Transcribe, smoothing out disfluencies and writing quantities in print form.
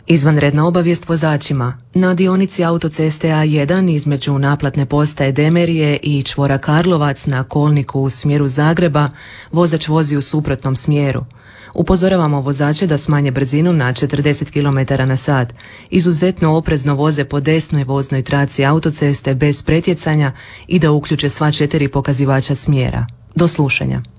Izvanredna obavijest vozačima. Na dionici autoceste A1 između naplatne postaje Demerije i čvora Karlovac na kolniku u smjeru Zagreba vozač vozi u suprotnom smjeru. Upozoravamo vozače da smanje brzinu na 40 km/h. Izuzetno oprezno voze po desnoj voznoj traci autoceste bez pretjecanja i da uključe sva 4 pokazivača smjera. Do slušanja.